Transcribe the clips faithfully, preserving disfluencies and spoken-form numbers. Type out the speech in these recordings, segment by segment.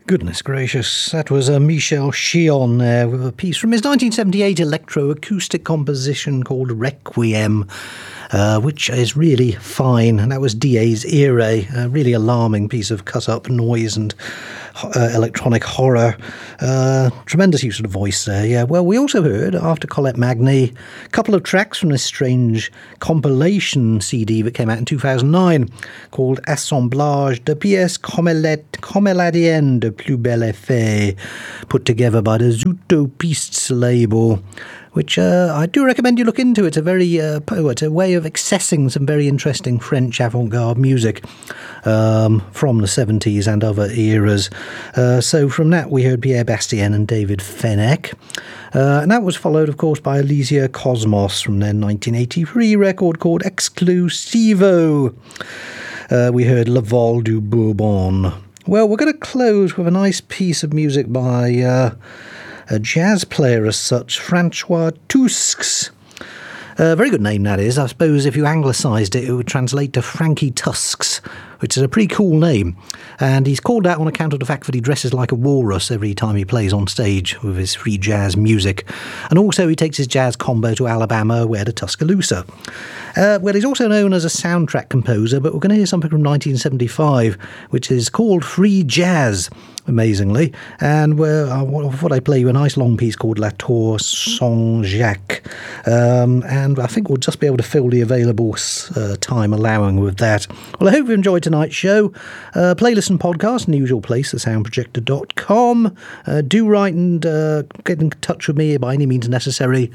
Goodness gracious, that was uh, Michel Chion there with a piece from his nineteen seventy-eight electroacoustic composition called Requiem, uh, which is really fine, and that was Dies Irae, a really alarming piece of cut-up noise and uh, electronic horror. Uh, tremendous use of the voice there, yeah. Well, we also heard, after Colette Magny, a couple of tracks from this strange compilation C D that came out in two thousand nine called Assemblage de pièces coméladiennes de plus belle effet, put together by the Zootopistes label, which uh, I do recommend you look into. It's a very uh, it's a way of accessing some very interesting French avant-garde music um, from the seventies and other eras. Uh, so from that we heard Pierre Bastien and David Fenech. Uh, and that was followed, of course, by Elysia Cosmos from their nineteen eighty-three record called Exclusivo. Uh, we heard Le Vol du Bourbon. Well, we're going to close with a nice piece of music by uh, a jazz player as such, Francois Tusks. A very good name, that is. I suppose if you anglicised it, it would translate to Frankie Tusks, which is a pretty cool name. And he's called that on account of the fact that he dresses like a walrus every time he plays on stage with his free jazz music. And also he takes his jazz combo to Alabama, where the Tuscaloosa. Uh, well, he's also known as a soundtrack composer, but we're going to hear something from nineteen seventy-five, which is called Free Jazz, amazingly. And where uh, what I play you a nice long piece called La Tour Saint-Jacques. Um, and I think we'll just be able to fill the available uh, time allowing with that. Well, I hope you enjoyed tonight's show. Uh, playlist and podcast in the usual place, the sound projector dot com. Uh, do write and uh, get in touch with me by any means necessary.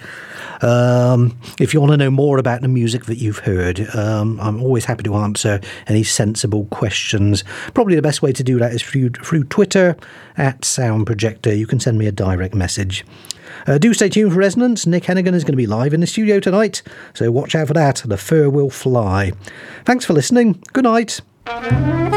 Um, if you want to know more about the music that you've heard, um, I'm always happy to answer any sensible questions. Probably the best way to do that is through, through Twitter at Sound Projector. You can send me a direct message. Uh, do stay tuned for Resonance. Nick Hennigan is going to be live in the studio tonight, so watch out for that. The fur will fly. Thanks for listening. Good night.